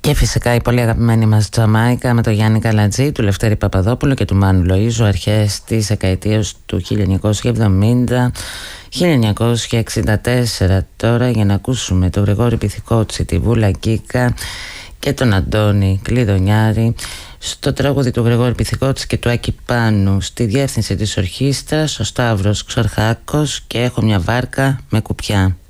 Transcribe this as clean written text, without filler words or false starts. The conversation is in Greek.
Και φυσικά η πολύ αγαπημένη μας Τζαμάικα με τον Γιάννη Καλατζή, του Λευτέρη Παπαδόπουλου και του Μάνου Λοΐζου, αρχές της δεκαετίας του 1970-1964. Τώρα για να ακούσουμε τον Γρηγόρη Πυθικότση, τη Βούλα Γκίκα και τον Αντώνη Κλειδονιάρη στο τραγούδι του Γρηγόρη Πυθικότση και του Άκη Πάνου, στη διεύθυνση της ορχήστρας ο Σταύρος Ξαρχάκος και Έχω μια βάρκα με κουπιά.